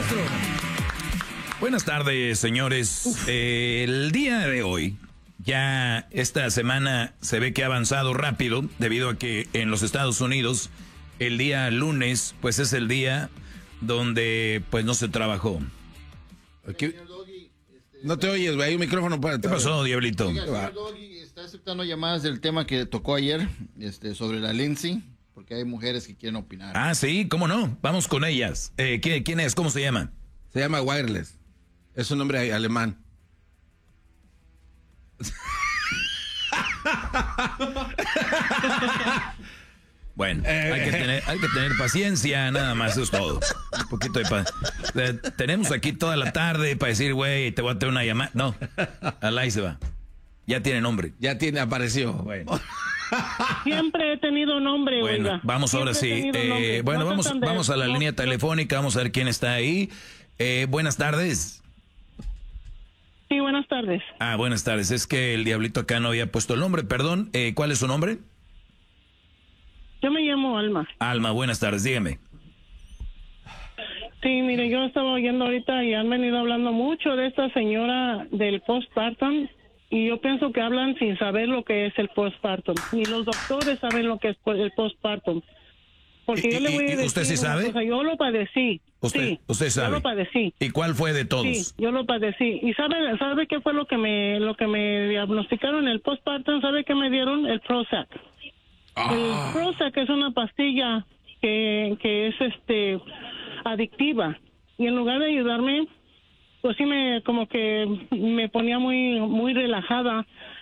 maestro. Buenas tardes, señores. El día de hoy, ya esta semana se ve que ha avanzado rápido debido a que en los Estados Unidos el día lunes pues es el día donde pues no se trabajó. Aquí... No te oyes, güey, hay un micrófono para... ¿Qué pasó, Diablito? Oiga, señor Doggy, está aceptando llamadas del tema que tocó ayer, sobre la Lindsay, porque hay mujeres que quieren opinar. Ah, sí, ¿cómo no? Vamos con ellas. ¿Quién es? ¿Cómo se llama? Se llama Wireless. Es un nombre alemán. Bueno, hay que tener paciencia, nada más, eso es todo. Un poquito de tenemos aquí toda la tarde para decir, güey, te voy a tener una llamada. No, al ahí se va. Ya tiene nombre. Ya apareció. Bueno. Siempre he tenido nombre, bueno, oiga. Vamos ahora sí. Bueno, vamos a la línea telefónica, vamos a ver quién está ahí. Buenas tardes. Sí, buenas tardes. Ah, buenas tardes. Es que el Diablito acá no había puesto el nombre, perdón. ¿Cuál es su nombre? Yo me llamo Alma. Alma, buenas tardes, dígame. Sí, mire, yo estaba oyendo ahorita y han venido hablando mucho de esta señora del postpartum y yo pienso que hablan sin saber lo que es el postpartum. Ni los doctores saben lo que es el postpartum. Porque yo le voy a decir ¿usted sí sabe? Yo lo padecí. Usted sabe. Yo lo padecí. ¿Y cuál fue de todos? Sí, yo lo padecí. ¿Y sabe qué fue lo que me diagnosticaron el postpartum? ¿Sabe qué me dieron? El Prozac. El Prozac es una pastilla que es adictiva y en lugar de ayudarme, pues sí como que me ponía muy relajada